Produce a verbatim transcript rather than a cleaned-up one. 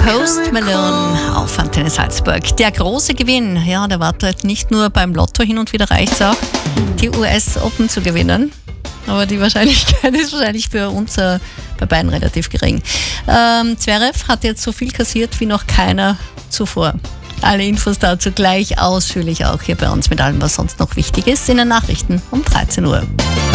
Post Malone auf Antenne Salzburg. Der große Gewinn, ja, der wartet nicht nur beim Lotto, hin und wieder reicht es auch, die U S Open zu gewinnen. Aber die Wahrscheinlichkeit ist wahrscheinlich für uns äh, bei beiden relativ gering. Ähm, Zverev hat jetzt so viel kassiert wie noch keiner zuvor. Alle Infos dazu gleich ausführlich auch hier bei uns mit allem, was sonst noch wichtig ist, in den Nachrichten um dreizehn Uhr.